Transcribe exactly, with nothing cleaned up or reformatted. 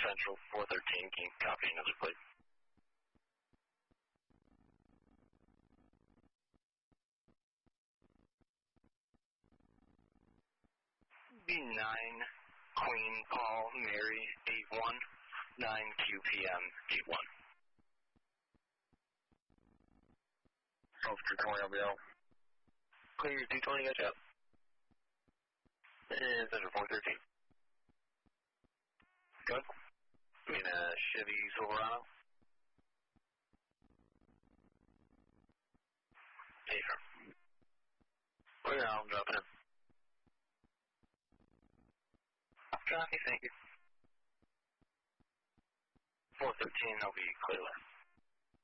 Central four thirteen, can you copy another plate? B nine, Queen, Paul, Mary, eight one, nine Q P M, eight one. South two twenty, I'll be out. Clear two twenty, gotcha. And Central four thirteen. Good. I mean, uh, Chevy Silverado. Hey, sir. Well, yeah, I'll drop in. Copy, thank you. four thirteen, I'll be clear left.